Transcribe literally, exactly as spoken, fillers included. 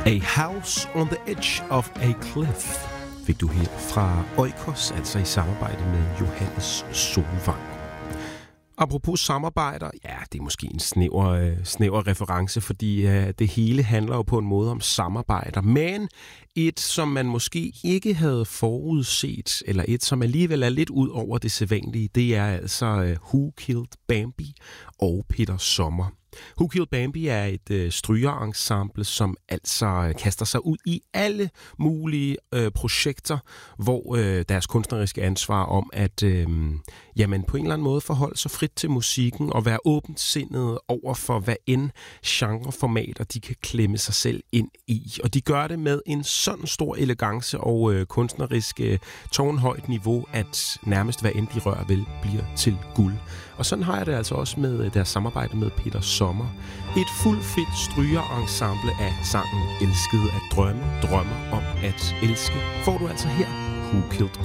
A House on the Edge of a Cliff fik du her fra Oikos, altså i samarbejde med Johannes Solvang. Apropos samarbejder, ja, det er måske en snæver, øh, snæver reference, fordi øh, det hele handler jo på en måde om samarbejder. Men et, som man måske ikke havde forudset, eller et, som alligevel er lidt ud over det sædvanlige, det er altså øh, Who Killed Bambi og Peter Sommer. Who Killed Bambi er et øh, strygerensemble, som altså øh, kaster sig ud i alle mulige øh, projekter, hvor øh, deres kunstneriske ansvar om at øh, jamen, på en eller anden måde forholde sig frit til musikken og være åbentsindet over for hvad end genreformater de kan klemme sig selv ind i. Og de gør det med en sådan stor elegance og øh, kunstnerisk øh, tårnhøjt niveau, at nærmest hvad end de rører vel bliver til guld. Og sådan har jeg det altså også med deres samarbejde med Peter Sommer. Et fuldt fedt strygerensemble af sangen Elskede at drømme, drømmer om at elske, får du altså her, Who Killed